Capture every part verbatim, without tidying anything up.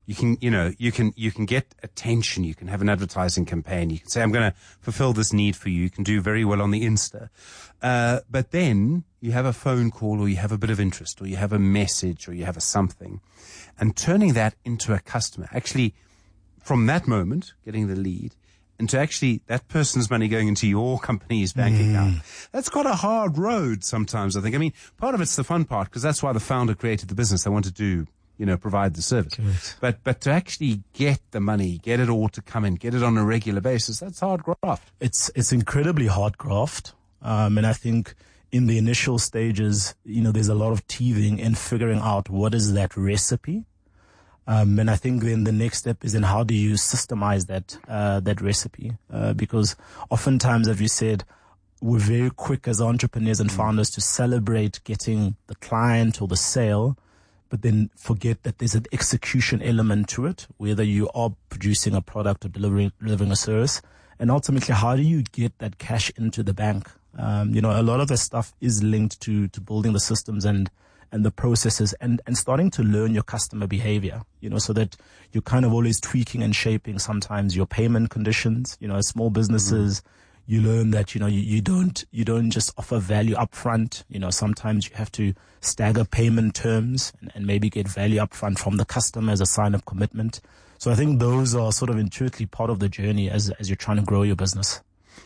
You can, you know, you can, you can get attention. You can have an advertising campaign. You can say, I'm going to fulfill this need for you. You can do very well on the Insta. Uh, but then you have a phone call, or you have a bit of interest, or you have a message, or you have a something, and turning that into a customer. Actually, from that moment, getting the lead, and to actually that person's money going into your company's bank mm. account. That's quite a hard road sometimes, I think. I mean, part of it's the fun part, because that's why the founder created the business. They want to do, you know, provide the service. Correct. But but to actually get the money, get it all to come in, get it on a regular basis, that's hard graft. It's it's incredibly hard graft. Um, and I think in the initial stages, you know, there's a lot of teething and figuring out what is that recipe. Um, and I think then the next step is in how do you systemize that, uh, that recipe? Uh, because oftentimes, as you said, we're very quick as entrepreneurs and founders to celebrate getting the client or the sale, but then forget that there's an execution element to it, whether you are producing a product or delivering, delivering a service. And ultimately, how do you get that cash into the bank? Um, you know, a lot of the stuff is linked to, to building the systems and, and the processes and, and starting to learn your customer behavior, you know, so that you're kind of always tweaking and shaping sometimes your payment conditions. You know, as small businesses, mm-hmm. you learn that, you know, you, you don't, you don't just offer value upfront. You know, sometimes you have to stagger payment terms and, and maybe get value upfront from the customer as a sign of commitment. So I think those are sort of intuitively part of the journey as, as you're trying to grow your business.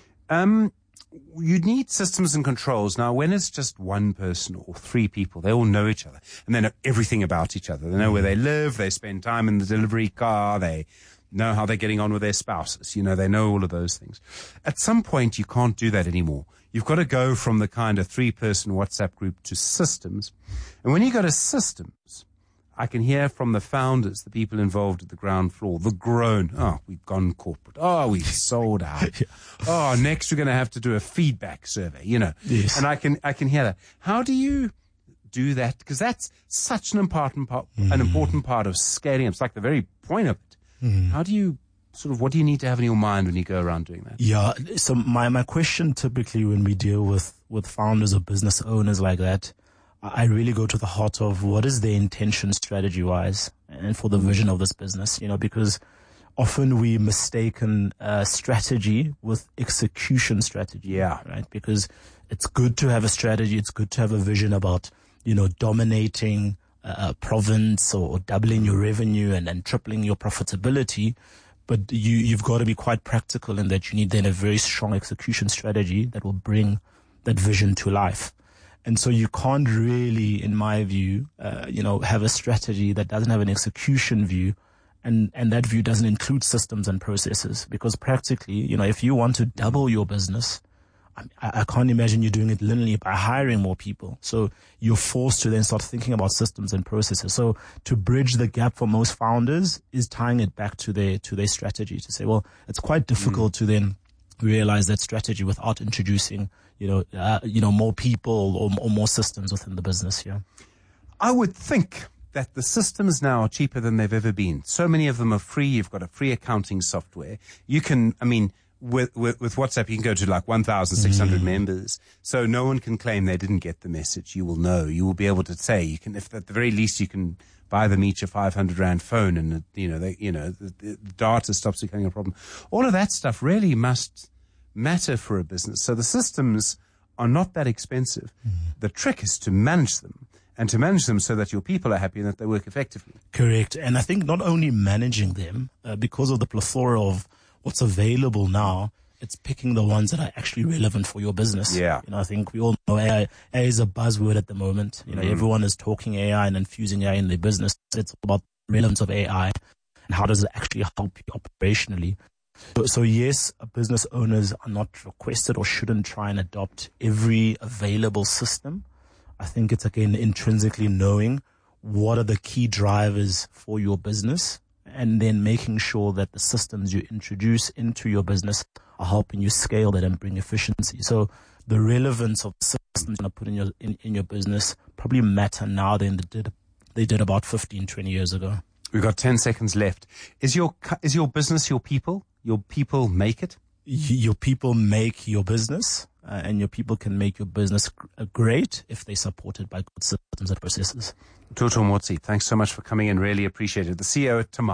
Um, You need systems and controls. Now, when it's just one person or three people, they all know each other and they know everything about each other. They know where they live. They spend time in the delivery car. They know how they're getting on with their spouses. You know, they know all of those things. At some point, you can't do that anymore. You've got to go from the kind of three-person WhatsApp group to systems. And when you go to systems, I can hear from the founders, the people involved at the ground floor, the groan. Oh, we've gone corporate. Oh, we've sold out. Yeah. Oh, next we're going to have to do a feedback survey, you know. Yes. And I can, I can hear that. How do you do that? Because that's such an important part, mm. an important part of scaling. It's like the very point of it. Mm. How do you sort of, what do you need to have in your mind when you go around doing that? Yeah. So my, my question typically when we deal with, with founders or business owners like that, I really go to the heart of what is their intention strategy-wise and for the vision of this business, you know, because often we mistaken uh, strategy with execution strategy. Yeah. Right? Because it's good to have a strategy. It's good to have a vision about, you know, dominating a province or, or doubling your revenue and, and tripling your profitability. But you, you've got to be quite practical in that you need then a very strong execution strategy that will bring that vision to life. And so you can't really, in my view, uh, you know, have a strategy that doesn't have an execution view, and, and that view doesn't include systems and processes. Because practically, you know, if you want to double your business, I, I can't imagine you doing it linearly by hiring more people. So you're forced to then start thinking about systems and processes. So to bridge the gap for most founders is tying it back to their, to their strategy to say, well, it's quite difficult mm. to then realize that strategy without introducing, you know, uh, you know, more people or, or more systems within the business. Yeah. I would think that the systems now are cheaper than they've ever been. So many of them are free. You've got a free accounting software. You can, I mean, with, with, with WhatsApp, you can go to like one thousand six hundred mm. members. So no one can claim they didn't get the message. You will know. You will be able to say, you can, if at the very least you can buy them each a five hundred rand phone and, you know, they, you know, the, the data stops becoming a problem. All of that stuff really must matter for a business. So the systems are not that expensive. Mm. The trick is to manage them and to manage them so that your people are happy and that they work effectively. Correct. And I think not only managing them, uh, because of the plethora of what's available now, it's picking the ones that are actually relevant for your business. Yeah. You know, I think we all know A I, A I is a buzzword at the moment. You know, mm. everyone is talking A I and infusing A I in their business. It's about the relevance of A I and how does it actually help you operationally. So, so yes, business owners are not requested or shouldn't try and adopt every available system. I think it's again intrinsically knowing what are the key drivers for your business and then making sure that the systems you introduce into your business are helping you scale that and bring efficiency. So the relevance of systems you put in your in, in your business probably matter now than they did they did about fifteen, twenty years ago. We've got ten seconds left. Is your is your business your people? Your people make it? Your people make your business, uh, and your people can make your business great if they're supported by good systems and processes. Tutu Motsi, thanks so much for coming in. Really appreciate it. The C E O at Tamar.